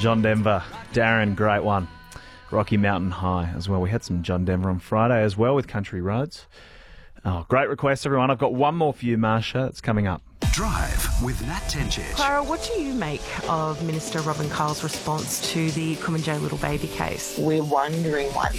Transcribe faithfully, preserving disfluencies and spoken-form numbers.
John Denver. Darren, great one. Rocky Mountain High as well. We had some John Denver on Friday as well with Country Roads. Oh, great request, everyone. I've got one more for you, Marsha. It's coming up. Drive with Nat Tencic. Clara, what do you make of Minister Robin Kyle's response to the Kumanjay little baby case? We're wondering why